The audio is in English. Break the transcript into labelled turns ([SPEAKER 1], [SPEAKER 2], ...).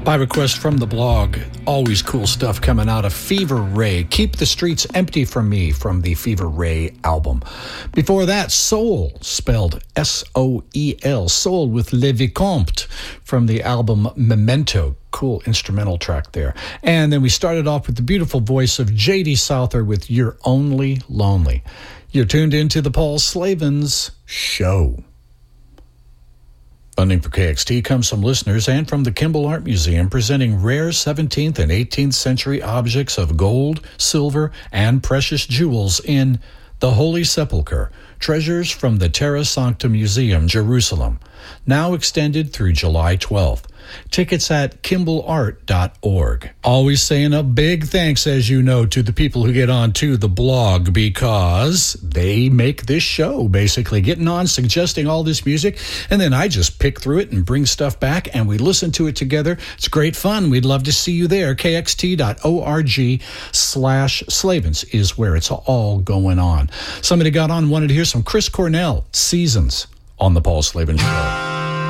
[SPEAKER 1] By request from the blog, always cool stuff coming out of Fever Ray. Keep the Streets Empty from Me from the Fever Ray album. Before that, Soul, spelled S-O-E-L, Soul with Le Vicomte from the album Memento. Cool instrumental track there. And then we started off with the beautiful voice of J.D. Souther with You're Only Lonely. You're tuned into the Paul Slavens Show. Funding for KXT comes from listeners and from the Kimball Art Museum, presenting rare 17th and 18th century objects of gold, silver, and precious jewels in the Holy Sepulchre, treasures from the Terra Sancta Museum, Jerusalem, now extended through July 12th. Tickets at KimballArt.org. Always saying a big thanks, as you know, to the people who get on to the blog, because they make this show, basically getting on, suggesting all this music, and then I just pick through it and bring stuff back, and we listen to it together. It's great fun. We'd love to see you there. KXT.org/Slavens is where it's all going on. Somebody got on, wanted to hear some Chris Cornell, Seasons, on the Paul Slavens Show.